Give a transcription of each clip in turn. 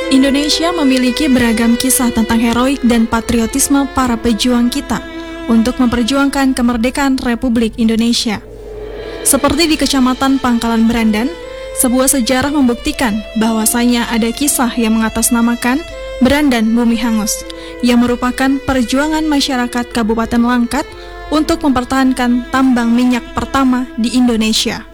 Indonesia memiliki beragam kisah tentang heroik dan patriotisme para pejuang kita untuk memperjuangkan kemerdekaan Republik Indonesia. Seperti di Kecamatan Pangkalan Berandan, sebuah sejarah membuktikan bahwasanya ada kisah yang mengatasnamakan Berandan Bumi Hangus, yang merupakan perjuangan masyarakat Kabupaten Langkat untuk mempertahankan tambang minyak pertama di Indonesia.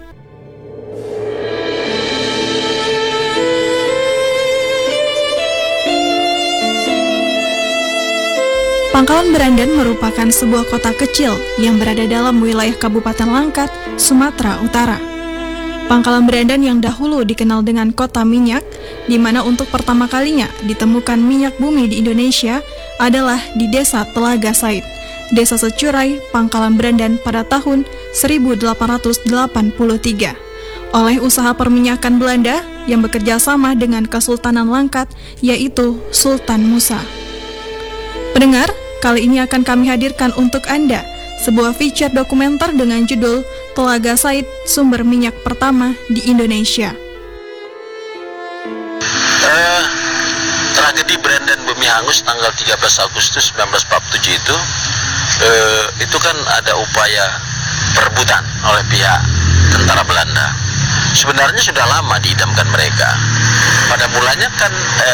Pangkalan Berandan merupakan sebuah kota kecil yang berada dalam wilayah Kabupaten Langkat, Sumatera Utara. Pangkalan Berandan yang dahulu dikenal dengan kota minyak, di mana untuk pertama kalinya ditemukan minyak bumi di Indonesia adalah di Desa Telaga Said, Desa Securai, Pangkalan Berandan pada tahun 1883, oleh usaha perminyakan Belanda yang bekerja sama dengan Kesultanan Langkat, yaitu Sultan Musa. Pendengar, kali ini akan kami hadirkan untuk Anda sebuah feature dokumenter dengan judul Telaga Said, sumber minyak pertama di Indonesia. Tragedi Berandan Bumi Hangus tanggal 13 Agustus 1947 itu kan ada upaya perebutan oleh pihak tentara Belanda. Sebenarnya sudah lama diidamkan mereka. Pada mulanya kan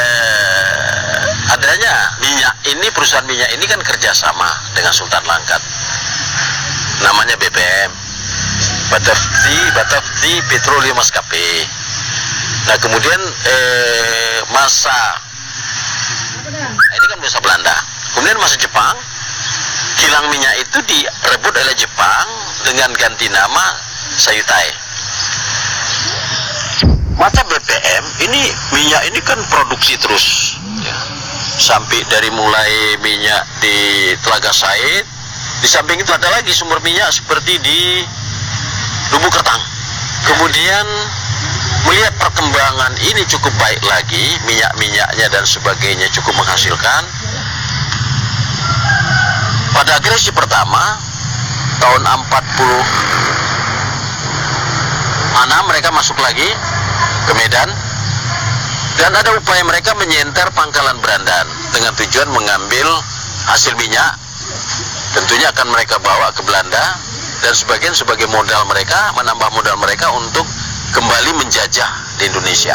adanya minyak ini, perusahaan minyak ini kan kerjasama dengan Sultan Langkat, namanya BPM, Batavti Petroleum Maskapai. Nah kemudian ini kan masa Belanda, kemudian masa Jepang, kilang minyak itu direbut oleh Jepang dengan ganti nama Sayutai. Masa BPM ini minyak ini kan produksi terus ya. Sampai dari mulai minyak di Telaga Said, di samping itu ada lagi sumber minyak seperti di Lubuk Kertang. Kemudian melihat perkembangan ini cukup baik lagi, minyak-minyaknya dan sebagainya cukup menghasilkan. Pada agresi pertama tahun 46 mereka masuk lagi ke Medan. Dan ada upaya mereka menyenter Pangkalan Berandan dengan tujuan mengambil hasil minyak. Tentunya akan mereka bawa ke Belanda dan sebagian sebagai modal mereka, menambah modal mereka untuk kembali menjajah di Indonesia.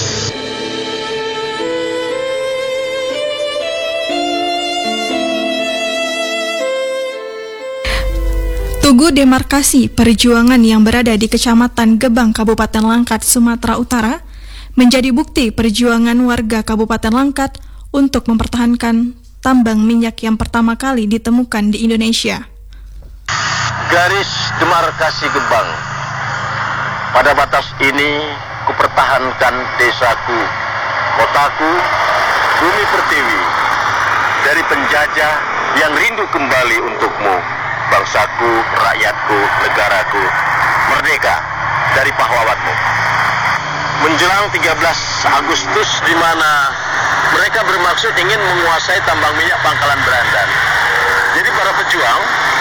Tugu demarkasi perjuangan yang berada di Kecamatan Gebang, Kabupaten Langkat, Sumatera Utara, menjadi bukti perjuangan warga Kabupaten Langkat untuk mempertahankan tambang minyak yang pertama kali ditemukan di Indonesia. Garis demarkasi Gebang. Pada batas ini kupertahankan desaku, kotaku, bumi pertiwi dari penjajah yang rindu kembali untukmu, bangsaku, rakyatku, negaraku, merdeka dari pahlawanmu. Menjelang 13 Agustus di mana mereka bermaksud ingin menguasai tambang minyak Pangkalan Berandan. Jadi para pejuang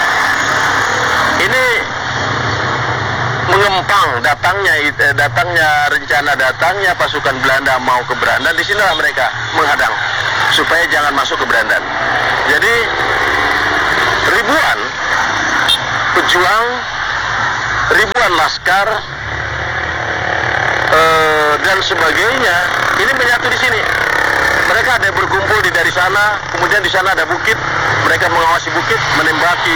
ini mengempang datangnya pasukan Belanda mau ke Berandan. Di sinilah mereka menghadang supaya jangan masuk ke Berandan. Jadi ribuan pejuang, ribuan laskar dan sebagainya ini menyatu di sini. Mereka ada yang berkumpul dari sana, kemudian di sana ada bukit, mereka mengawasi bukit, menembaki.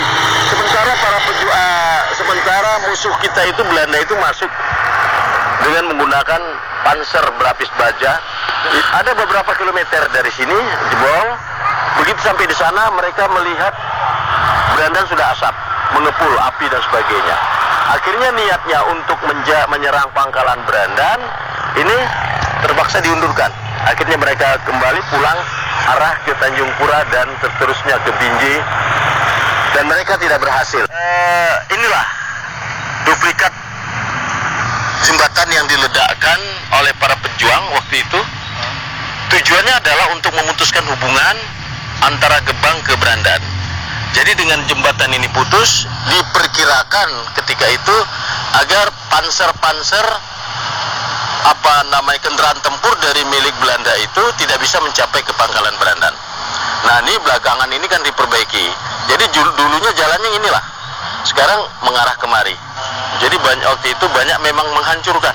Sementara musuh kita itu Belanda itu masuk dengan menggunakan panser berlapis baja. Ada beberapa kilometer dari sini jebol. Begitu sampai di sana mereka melihat Berandan sudah asap, mengepul api dan sebagainya. Akhirnya niatnya untuk menyerang Pangkalan Berandan ini terpaksa diundurkan. Akhirnya mereka kembali pulang arah ke Tanjung Pura dan seterusnya ke Binjai, dan mereka tidak berhasil. Inilah duplikat jembatan yang diledakkan oleh para pejuang waktu itu. Tujuannya adalah untuk memutuskan hubungan antara Gebang ke Berandan. Jadi dengan jembatan ini putus, diperkirakan ketika itu agar panser-panser kendaraan tempur dari milik Belanda itu tidak bisa mencapai ke Pangkalan Berandan. Nah, ini belakangan ini kan diperbaiki. Jadi dulunya jalannya inilah. Sekarang mengarah kemari. Jadi waktu itu banyak memang menghancurkan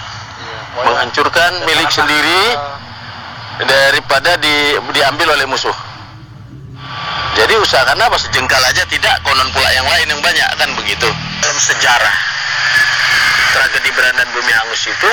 milik sendiri daripada diambil oleh musuh. Jadi usahakan apa, sejengkal aja tidak, konon pula yang lain yang banyak, kan begitu. Dalam sejarah tragedi Berandan Bumi Hangus itu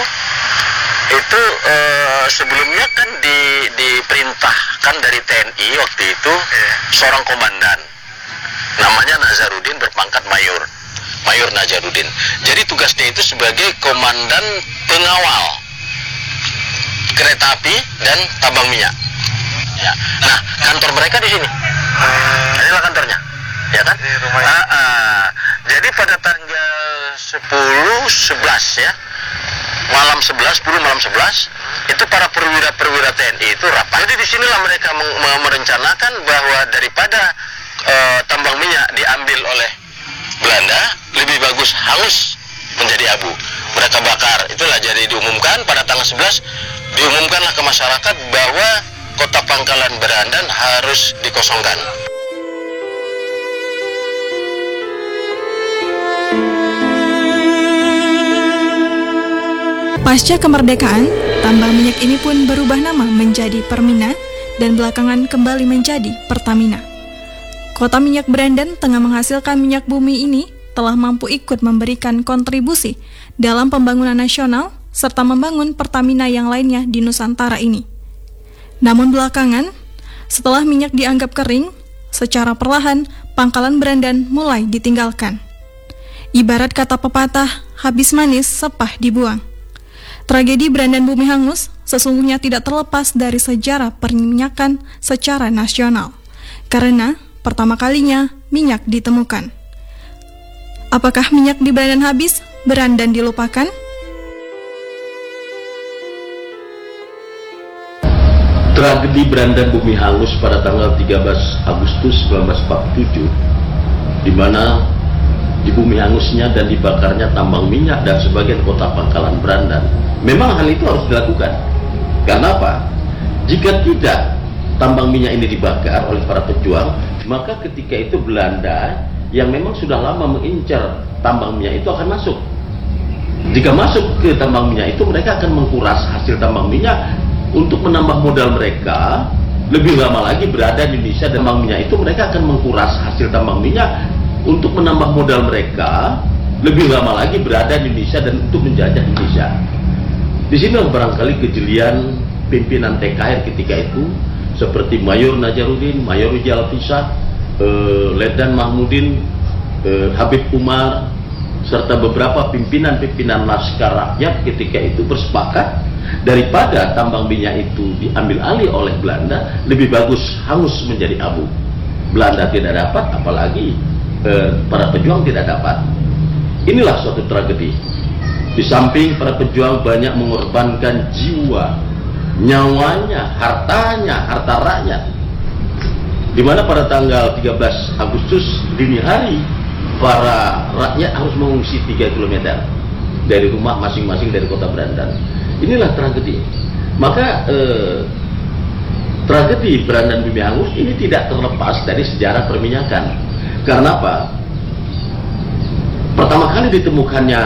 sebelumnya kan diperintahkan dari TNI waktu itu seorang komandan namanya Nazarudin, berpangkat mayor Nazarudin. Jadi tugasnya itu sebagai komandan pengawal kereta api dan tambang minyak. Ya. Nah, kantor mereka di sini. Inilah kantornya, ya kan? Jadi pada tanggal 10/11 ya, malam 11 itu para perwira TNI itu rapat. Jadi disinilah mereka merencanakan bahwa daripada tambang minyak diambil oleh Belanda, lebih bagus hangus menjadi abu. Mereka bakar. Itulah jadi diumumkan pada tanggal 11, diumumkanlah ke masyarakat bahwa kota Pangkalan Berandan harus dikosongkan. Pasca kemerdekaan, tambang minyak ini pun berubah nama menjadi Permina dan belakangan kembali menjadi Pertamina. Kota minyak Berandan tengah menghasilkan minyak bumi ini telah mampu ikut memberikan kontribusi dalam pembangunan nasional serta membangun Pertamina yang lainnya di Nusantara ini. Namun belakangan, setelah minyak dianggap kering, secara perlahan Pangkalan Berandan mulai ditinggalkan. Ibarat kata pepatah, habis manis sepah dibuang. Tragedi Berandan Bumi Hangus sesungguhnya tidak terlepas dari sejarah perminyakan secara nasional, karena pertama kalinya minyak ditemukan. Apakah minyak di Berandan habis, Berandan dilupakan? Tragedi Berandan Bumi Hangus pada tanggal 13 Agustus 1947, di mana di bumi hangusnya dan dibakarnya tambang minyak dan sebagian kota Pangkalan Berandan. Memang hal itu harus dilakukan. Karena apa? Jika tidak tambang minyak ini dibakar oleh para pejuang, maka ketika itu Belanda yang memang sudah lama mengincar tambang minyak itu akan masuk. Jika masuk ke tambang minyak itu, mereka akan mengkuras hasil tambang minyak untuk menambah modal mereka. Lebih lama lagi berada di Indonesia dan tambang minyak itu, mereka akan mengkuras hasil tambang minyak untuk menambah modal mereka. Lebih lama lagi berada di Indonesia dan untuk menjajah Indonesia. Di sini barangkali kejelian pimpinan TKR ketika itu, seperti Mayor Nazarudin, Mayor Rijal Pisah, Letnan Mahmudin, Habib Umar, serta beberapa pimpinan-pimpinan Laskar Rakyat ketika itu bersepakat, daripada tambang minyak itu diambil alih oleh Belanda, lebih bagus hangus menjadi abu. Belanda tidak dapat, apalagi para pejuang tidak dapat. Inilah suatu tragedi. Di samping para pejuang banyak mengorbankan jiwa, nyawanya, hartanya, harta rakyat. Di mana pada tanggal 13 Agustus dini hari, para rakyat harus mengungsi 3 km dari rumah masing-masing dari kota Berandan. Inilah tragedi. Maka tragedi Berandan Bumi Hangus ini tidak terlepas dari sejarah perminyakan. Karena apa? Pertama kali ditemukannya